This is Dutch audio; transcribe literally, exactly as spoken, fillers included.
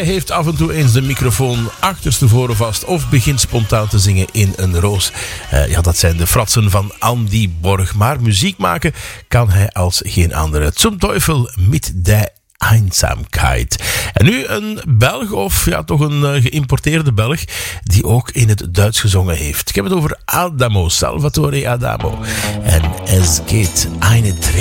heeft af en toe eens de microfoon achterstevoren vast of begint spontaan te zingen in een roos. Uh, ja, dat zijn de fratsen van Andy Borg. Maar muziek maken kan hij als geen andere. Zum Teufel mit der Einsamkeit. En nu een Belg, of ja, toch een uh, geïmporteerde Belg, die ook in het Duits gezongen heeft. Ik heb het over Adamo, Salvatore Adamo. En Es geht eine